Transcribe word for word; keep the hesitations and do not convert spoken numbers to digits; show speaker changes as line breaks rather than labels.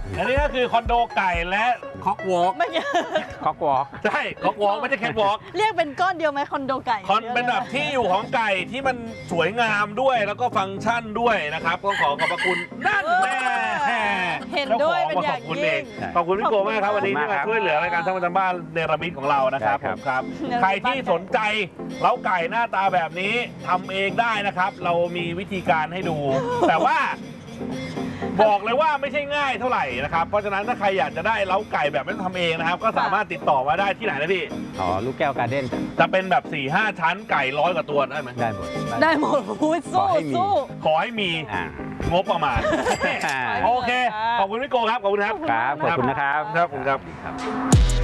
อันนี้ก็คือคอนโดไก่และคอกวอล์ก
ไม่ใช่
คอกวอล์ก
ใช่คอกวอล์กไม่ใช่แคทวอล์ก
เรียกเป็นก้อนเดียวไหมคอนโดไก่
คอนเป็นแบบที่อยู่ของไก่ที่มันสวยงามด้วยแล้วก็ฟังก์ชันด้วยนะครับก็ขอขอบพระคุณนั่นแน่
เห็นด้วยเป็นอย่าง
ขอบคุณ
ยิ่ง
ขอบคุณพี่โกมากครับวันนี้ที่มาช่วยเหลือรายการทำบ้านบ้านเนรมิตของเรานะครับผมครับใครที่สนใจเล้าไก่หน้าตาแบบนี้ทำเองได้นะครับ เรามีวิธีการให้ดู แต่ว่าบอกเลยว่าไม่ใช่ง่ายเท่าไหร่นะครับเพราะฉะนั้นถ้าใครอยากจะได้เล้าไก่แบบไม่ต้องทำเองนะครับก็สามารถติดต่อมาได้ที่ไหนนะพี่
อ๋อลูกแก้วการ์เด้น
จะเป็นแบบ สี่ห้า ชั้นไก่ร้อยกว่าตัวได้ไหม
ได้หมด
ได้หมดพูด
ข
สู้
อให้มี
สู้
ขอให้มี
อ่าง
บประมาณ โอเค ขอบคุณพี่โกครับ ขอบคุณครับ
ครับขอบคุณนะครับ
ครับผมครับ